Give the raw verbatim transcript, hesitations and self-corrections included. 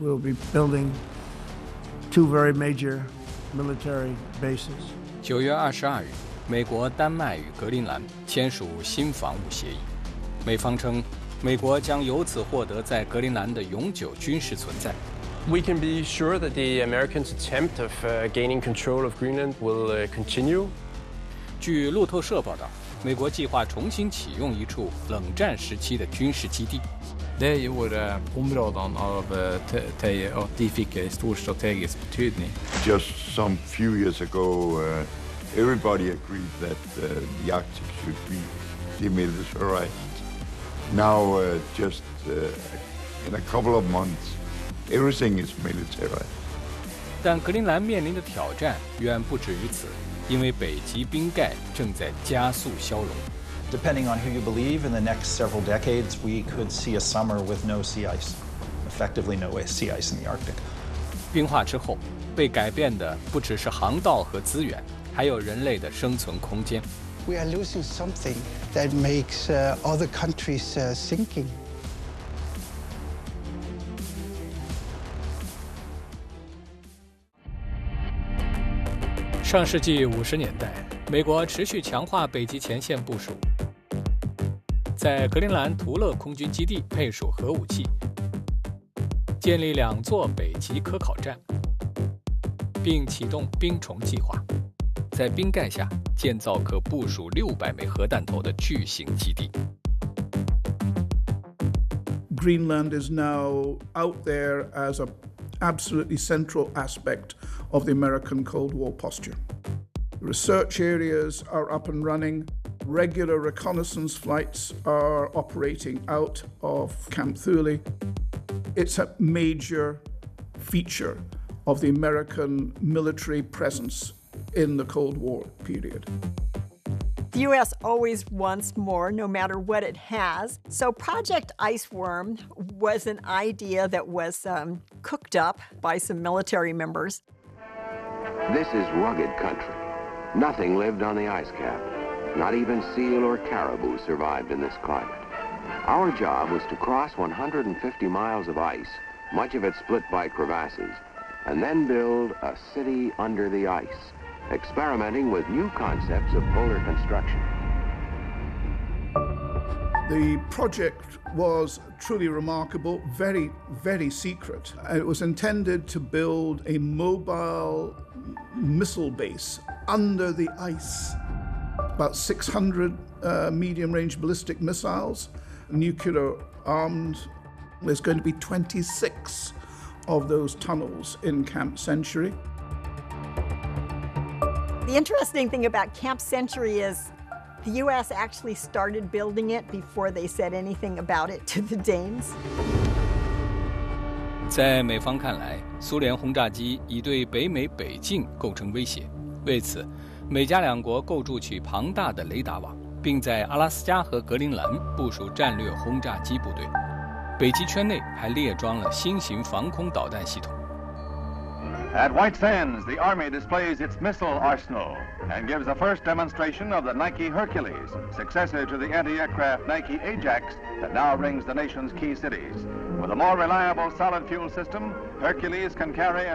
we'll be building two very major military bases. 九月二十二日，美国、丹麦与格陵兰签署新防务协议。美方称，美国将由此获得在格陵兰的永久军事存在。 We can be sure that the Americans' attempt of uh, gaining control of Greenland will uh, continue. 据路透社報道，美國計劃重新啟用一處冷戰時期的軍事基地。 Det gjorde områdene av Teie at de fikk en stor strategisk betydning. Just some few years ago, uh, everybody agreed that uh, the Arctic should be demilitarized. Now, uh, just uh, in a couple of months, everything is militarized. 但格陵兰面临的挑战远不止于此，因为北极冰盖正在加速消融。 Depending on who you believe, in the next several decades, we could see a summer with no sea ice, effectively no sea ice in the Arctic. 冰化之后，被改变的不只是航道和资源，还有人类的生存空间。 We are losing something that makes uh, other countries uh, sinking. 上世纪五十年代，美国持续强化北极前线部署，在格陵兰图勒空军基地配属核武器，建立两座北极科考站，并启动冰虫计划，在冰盖下建造可部署六百枚核弹头的巨型基地。 Greenland is now out there as an absolutely central aspect of the American Cold War posture. Research areas are up and running. Regular reconnaissance flights are operating out of Camp Thule. It's a major feature of the American military presence in the Cold War period. The U S always wants more, no matter what it has. So Project Iceworm was an idea that was um, cooked up by some military members. This is rugged country. Nothing lived on the ice cap. Not even seal or caribou survived in this climate. Our job was to cross one hundred fifty miles of ice, much of it split by crevasses, and then build a city under the ice, experimenting with new concepts of polar construction. The project was truly remarkable, very, very secret. It was intended to build a mobile missile base under the ice. About six hundred uh, medium-range ballistic missiles, nuclear armed. There's going to be twenty-six of those tunnels in Camp Century. The interesting thing about Camp Century is the U S actually started building it before they said anything about it to the Danes. 在美方看来，苏联轰炸机已对北美北境构成威胁。为此，美加两国构筑起庞大的雷达网，并在阿拉斯加和格陵兰部署战略轰炸机部队。北极圈内还列装了新型防空导弹系统。 At White Sands, the Army displays its missile arsenal and gives the first demonstration of the Nike Hercules, successor to the anti-aircraft Nike Ajax that now rings the nation's key cities. With a more reliable solid fuel system, Hercules can carry